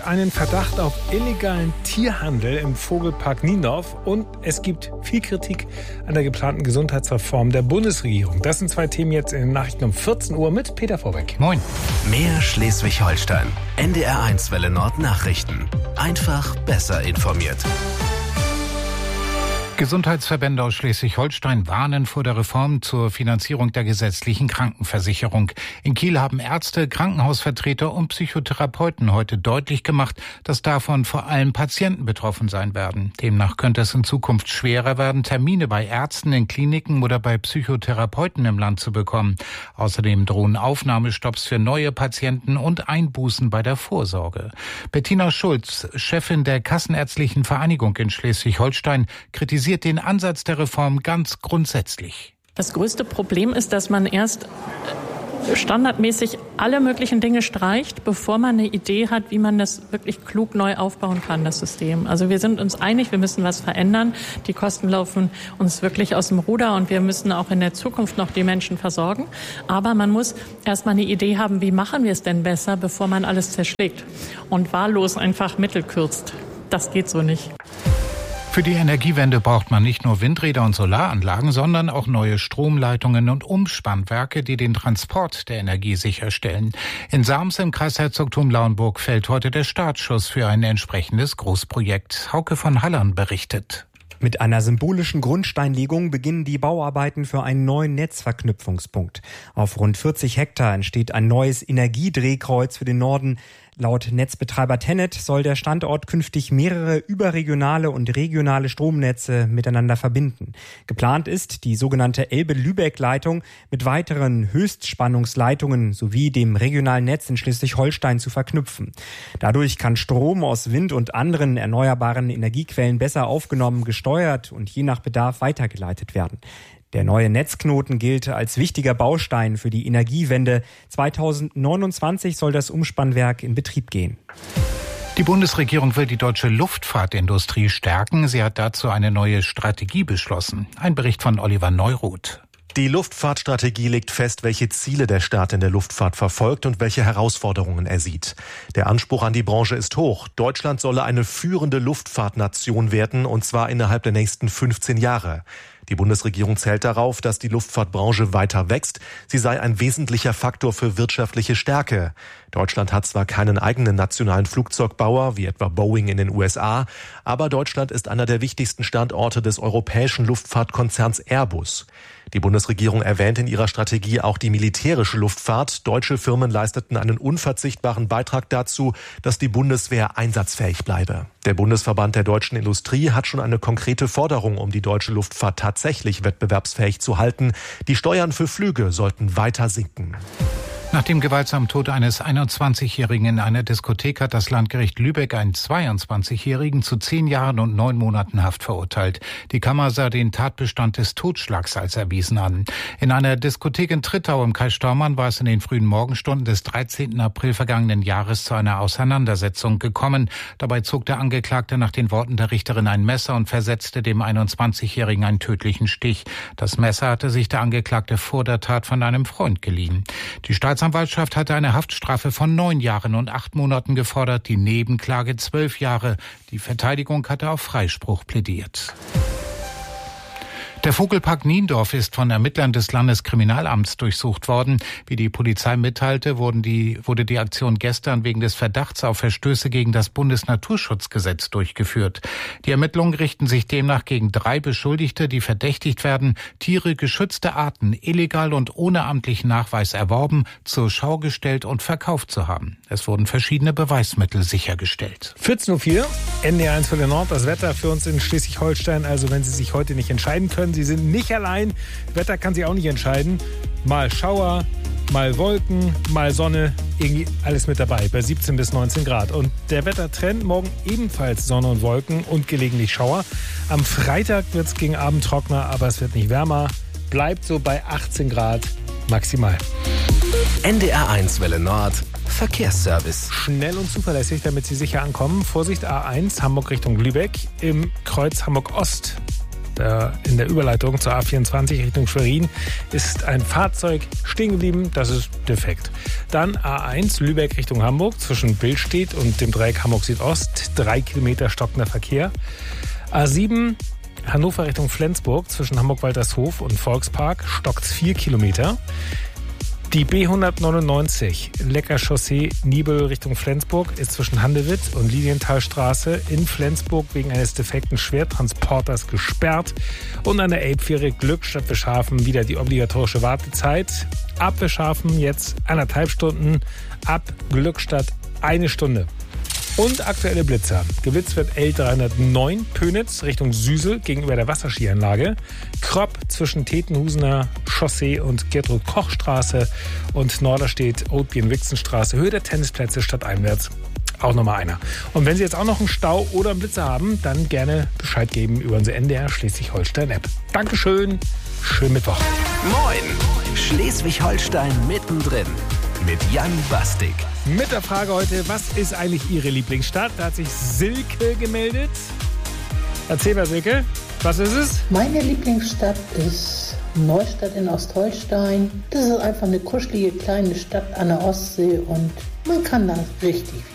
Einen Verdacht auf illegalen Tierhandel im Vogelpark Niendorf und es gibt viel Kritik an der geplanten Gesundheitsreform der Bundesregierung. Das sind zwei Themen jetzt in den Nachrichten um 14 Uhr mit Peter Vorbeck. Moin. Mehr Schleswig-Holstein. NDR1 Welle Nord Nachrichten. Einfach besser informiert. Gesundheitsverbände aus Schleswig-Holstein warnen vor der Reform zur Finanzierung der gesetzlichen Krankenversicherung. In Kiel haben Ärzte, Krankenhausvertreter und Psychotherapeuten heute deutlich gemacht, dass davon vor allem Patienten betroffen sein werden. Demnach könnte es in Zukunft schwerer werden, Termine bei Ärzten, in Kliniken oder bei Psychotherapeuten im Land zu bekommen. Außerdem drohen Aufnahmestopps für neue Patienten und Einbußen bei der Vorsorge. Bettina Schulz, Chefin der Kassenärztlichen Vereinigung in Schleswig-Holstein, kritisiert den Ansatz der Reform ganz grundsätzlich. Das größte Problem ist, dass man erst standardmäßig alle möglichen Dinge streicht, bevor man eine Idee hat, wie man das wirklich klug neu aufbauen kann, das System. Also wir sind uns einig, wir müssen was verändern. Die Kosten laufen uns wirklich aus dem Ruder und wir müssen auch in der Zukunft noch die Menschen versorgen. Aber man muss erst mal eine Idee haben, wie machen wir es denn besser, bevor man alles zerschlägt und wahllos einfach Mittel kürzt. Das geht so nicht. Für die Energiewende braucht man nicht nur Windräder und Solaranlagen, sondern auch neue Stromleitungen und Umspannwerke, die den Transport der Energie sicherstellen. In Sams im Kreisherzogtum Lauenburg fällt heute der Startschuss für ein entsprechendes Großprojekt. Hauke von Hallern berichtet. Mit einer symbolischen Grundsteinlegung beginnen die Bauarbeiten für einen neuen Netzverknüpfungspunkt. Auf rund 40 Hektar entsteht ein neues Energiedrehkreuz für den Norden. Laut Netzbetreiber TenneT soll der Standort künftig mehrere überregionale und regionale Stromnetze miteinander verbinden. Geplant ist die sogenannte Elbe-Lübeck-Leitung mit weiteren Höchstspannungsleitungen sowie dem regionalen Netz in Schleswig-Holstein zu verknüpfen. Dadurch kann Strom aus Wind und anderen erneuerbaren Energiequellen besser aufgenommen, gesteuert und je nach Bedarf weitergeleitet werden. Der neue Netzknoten gilt als wichtiger Baustein für die Energiewende. 2029 soll das Umspannwerk in Betrieb gehen. Die Bundesregierung will die deutsche Luftfahrtindustrie stärken. Sie hat dazu eine neue Strategie beschlossen. Ein Bericht von Oliver Neuroth. Die Luftfahrtstrategie legt fest, welche Ziele der Staat in der Luftfahrt verfolgt und welche Herausforderungen er sieht. Der Anspruch an die Branche ist hoch. Deutschland solle eine führende Luftfahrtnation werden, und zwar innerhalb der nächsten 15 Jahre. Die Bundesregierung zählt darauf, dass die Luftfahrtbranche weiter wächst. Sie sei ein wesentlicher Faktor für wirtschaftliche Stärke. Deutschland hat zwar keinen eigenen nationalen Flugzeugbauer, wie etwa Boeing in den USA, aber Deutschland ist einer der wichtigsten Standorte des europäischen Luftfahrtkonzerns Airbus. Die Bundesregierung erwähnt in ihrer Strategie auch die militärische Luftfahrt. Deutsche Firmen leisteten einen unverzichtbaren Beitrag dazu, dass die Bundeswehr einsatzfähig bleibe. Der Bundesverband der deutschen Industrie hat schon eine konkrete Forderung, um die deutsche Luftfahrt tatsächlich wettbewerbsfähig zu halten. Die Steuern für Flüge sollten weiter sinken. Nach dem gewaltsamen Tod eines 21-Jährigen in einer Diskothek hat das Landgericht Lübeck einen 22-Jährigen zu 10 Jahren und 9 Monaten Haft verurteilt. Die Kammer sah den Tatbestand des Totschlags als erwiesen an. In einer Diskothek in Trittau im Kreis Staumann war es in den frühen Morgenstunden des 13. April vergangenen Jahres zu einer Auseinandersetzung gekommen. Dabei zog der Angeklagte nach den Worten der Richterin ein Messer und versetzte dem 21-Jährigen einen tödlichen Stich. Das Messer hatte sich der Angeklagte vor der Tat von einem Freund geliehen. Die Staatsanwaltschaft hatte eine Haftstrafe von 9 Jahren und 8 Monaten gefordert, die Nebenklage 12 Jahre. Die Verteidigung hatte auf Freispruch plädiert. Der Vogelpark Niendorf ist von Ermittlern des Landeskriminalamts durchsucht worden. Wie die Polizei mitteilte, wurde die Aktion gestern wegen des Verdachts auf Verstöße gegen das Bundesnaturschutzgesetz durchgeführt. Die Ermittlungen richten sich demnach gegen 3 Beschuldigte, die verdächtigt werden, Tiere geschützter Arten illegal und ohne amtlichen Nachweis erworben, zur Schau gestellt und verkauft zu haben. Es wurden verschiedene Beweismittel sichergestellt. 14.04 Uhr, NDR1 für den Nord, das Wetter für uns in Schleswig-Holstein. Also wenn Sie sich heute nicht entscheiden können, Sie sind nicht allein. Wetter kann sich auch nicht entscheiden. Mal Schauer, mal Wolken, mal Sonne, irgendwie alles mit dabei bei 17 bis 19 Grad. Und der Wettertrend morgen ebenfalls Sonne und Wolken und gelegentlich Schauer. Am Freitag wird es gegen Abend trockener, aber es wird nicht wärmer. Bleibt so bei 18 Grad maximal. NDR1 Welle Nord. Verkehrsservice. Schnell und zuverlässig, damit Sie sicher ankommen. Vorsicht, A1 Hamburg Richtung Lübeck im Kreuz Hamburg Ost. in der Überleitung zur A24 Richtung Schwerin ist ein Fahrzeug stehen geblieben, das ist defekt. Dann A1 Lübeck Richtung Hamburg zwischen Billstedt und dem Dreieck Hamburg Südost, 3 Kilometer stockender Verkehr. A7 Hannover Richtung Flensburg zwischen Hamburg-Waltershof und Volkspark stockt 4 Kilometer. Die B199 Lecker Chaussee Nibel Richtung Flensburg ist zwischen Handewitt und Lilienthalstraße in Flensburg wegen eines defekten Schwertransporters gesperrt. Und an der Elbfähre Glückstadt Wischhafen wieder die obligatorische Wartezeit. Ab Wischhafen jetzt 1,5 Stunden, ab Glückstadt 1 Stunde. Und aktuelle Blitzer. Geblitzt wird L309 Pönitz Richtung Süsel gegenüber der Wasserskianlage. Kropp zwischen Tetenhusener Chaussee und Gertrud-Koch-Straße und Norderstedt Oatbien-Wixenstraße. Höhe der Tennisplätze stadteinwärts. Auch nochmal einer. Und wenn Sie jetzt auch noch einen Stau oder einen Blitzer haben, dann gerne Bescheid geben über unsere NDR Schleswig-Holstein-App. Dankeschön. Schönen Mittwoch. Moin! Schleswig-Holstein mittendrin. Mit Jan Bastik. Mit der Frage heute, was ist eigentlich Ihre Lieblingsstadt? Da hat sich Silke gemeldet. Erzähl mal, Silke, was ist es? Meine Lieblingsstadt ist Neustadt in Ostholstein. Das ist einfach eine kuschelige kleine Stadt an der Ostsee und man kann da richtig